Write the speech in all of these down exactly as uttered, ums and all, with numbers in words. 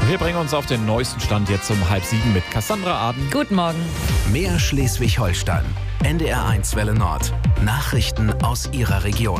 Wir bringen uns auf den neuesten Stand jetzt um halb sieben mit Cassandra Aden. Guten Morgen. Mehr Schleswig-Holstein. N D R eins Welle Nord. Nachrichten aus Ihrer Region.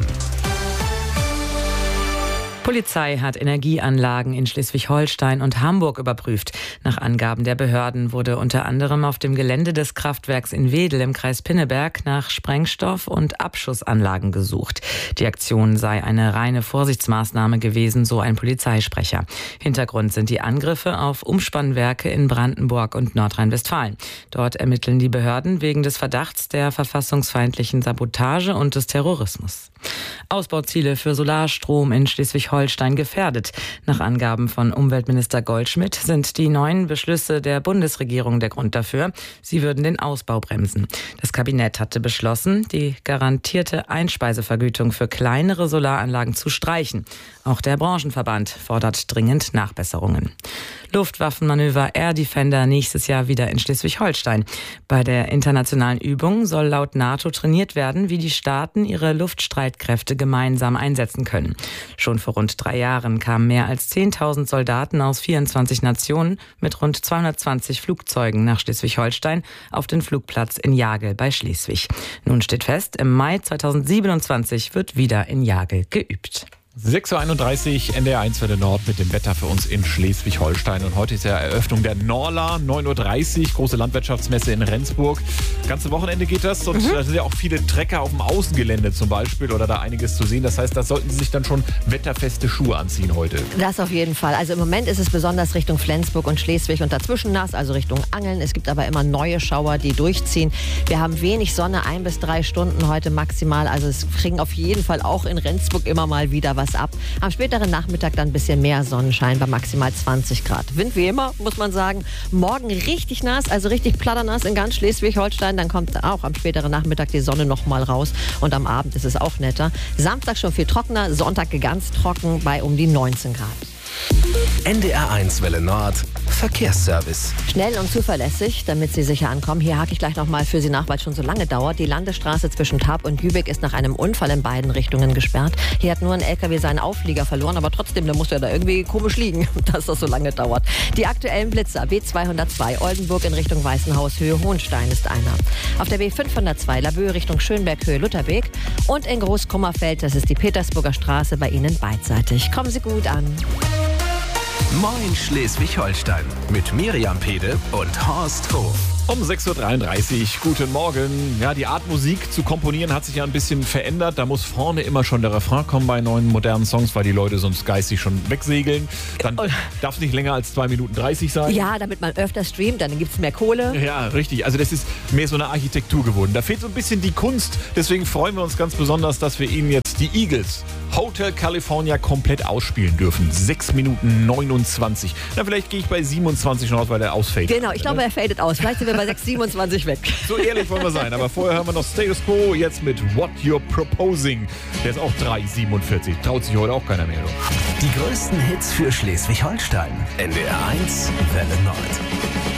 Polizei hat Energieanlagen in Schleswig-Holstein und Hamburg überprüft. Nach Angaben der Behörden wurde unter anderem auf dem Gelände des Kraftwerks in Wedel im Kreis Pinneberg nach Sprengstoff- und Abschussanlagen gesucht. Die Aktion sei eine reine Vorsichtsmaßnahme gewesen, so ein Polizeisprecher. Hintergrund sind die Angriffe auf Umspannwerke in Brandenburg und Nordrhein-Westfalen. Dort ermitteln die Behörden wegen des Verdachts der verfassungsfeindlichen Sabotage und des Terrorismus. Ausbauziele für Solarstrom in Schleswig-Holstein gefährdet. Nach Angaben von Umweltminister Goldschmidt sind die neuen Beschlüsse der Bundesregierung der Grund dafür. Sie würden den Ausbau bremsen. Das Kabinett hatte beschlossen, die garantierte Einspeisevergütung für kleinere Solaranlagen zu streichen. Auch der Branchenverband fordert dringend Nachbesserungen. Luftwaffenmanöver Air Defender nächstes Jahr wieder in Schleswig-Holstein. Bei der internationalen Übung soll laut NATO trainiert werden, wie die Staaten ihre Luftstreitkräfte gemeinsam einsetzen können. Schon vor rund drei Jahren kamen mehr als zehntausend Soldaten aus vierundzwanzig Nationen mit rund zweihundertzwanzig Flugzeugen nach Schleswig-Holstein auf den Flugplatz in Jagel bei Schleswig. Nun steht fest, im Mai zweitausendsiebenundzwanzig wird wieder in Jagel geübt. sechs Uhr einunddreißig, N D R eins Welle Nord mit dem Wetter für uns in Schleswig-Holstein. Und heute ist ja Eröffnung der Norla, neun Uhr dreißig, große Landwirtschaftsmesse in Rendsburg. Ganze Wochenende geht das und mhm. da sind ja auch viele Trecker auf dem Außengelände zum Beispiel oder da einiges zu sehen. Das heißt, da sollten Sie sich dann schon wetterfeste Schuhe anziehen heute. Das auf jeden Fall. Also im Moment ist es besonders Richtung Flensburg und Schleswig und dazwischen nass, also Richtung Angeln. Es gibt aber immer neue Schauer, die durchziehen. Wir haben wenig Sonne, ein bis drei Stunden heute maximal. Also es kriegen auf jeden Fall auch in Rendsburg immer mal wieder was ab. Am späteren Nachmittag dann ein bisschen mehr Sonnenschein bei maximal zwanzig Grad. Wind wie immer, muss man sagen. Morgen richtig nass, also richtig platternass in ganz Schleswig-Holstein. Dann kommt auch am späteren Nachmittag die Sonne noch mal raus. Und am Abend ist es auch netter. Samstag schon viel trockener, Sonntag ganz trocken bei um die neunzehn Grad. N D R eins Welle Nord. Verkehrsservice. Schnell und zuverlässig, damit Sie sicher ankommen. Hier hake ich gleich noch mal für Sie nach, weil es schon so lange dauert. Die Landesstraße zwischen Tarp und Lübeck ist nach einem Unfall in beiden Richtungen gesperrt. Hier hat nur ein L K W seinen Auflieger verloren, aber trotzdem, der muss ja da irgendwie komisch liegen, dass das so lange dauert. Die aktuellen Blitzer, B zweihundertzwei, Oldenburg in Richtung Weißenhaus, Höhe Hohenstein ist einer. Auf der B fünfhundertzwei, Laboe Richtung Schönberg, Höhe Lutherbeek. Und in Großkummerfeld, das ist die Petersburger Straße, bei Ihnen beidseitig. Kommen Sie gut an. Moin Schleswig-Holstein mit Miriam Pede und Horst Hof. Um sechs Uhr dreiunddreißig, guten Morgen. Ja, die Art Musik zu komponieren hat sich ja ein bisschen verändert. Da muss vorne immer schon der Refrain kommen bei neuen modernen Songs, weil die Leute sonst geistig schon wegsegeln. Dann darf es nicht länger als zwei Minuten dreißig sein. Ja, damit man öfter streamt, dann gibt es mehr Kohle. Ja, richtig. Also das ist mehr so eine Architektur geworden. Da fehlt so ein bisschen die Kunst. Deswegen freuen wir uns ganz besonders, dass wir Ihnen jetzt die Eagles Hotel California komplett ausspielen dürfen. sechs Minuten neunundzwanzig. Na, vielleicht gehe ich bei siebenundzwanzig schon aus, weil der ausfällt. Genau, ich glaube, er fadet aus. Vielleicht sind wir bei sechs siebenundzwanzig weg. So ehrlich wollen wir sein. Aber vorher hören wir noch Status Quo, jetzt mit What You're Proposing. Der ist auch drei siebenundvierzig. Traut sich heute auch keiner mehr. Die größten Hits für Schleswig-Holstein. N D R eins Welle Nord.